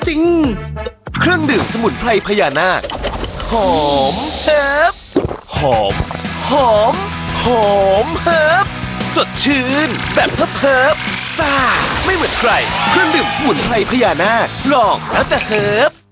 จริงเครื่องดื่มสมุนไพรพญานาคหอมเฮิร์บหอมหอมหอมเฮิร์บสดชื่นแบบเฮิร์บซ่าไม่เหมือนใครเครื่องดื่มสมุนไพรพญานาคลองแล้วจะเฮิร์บ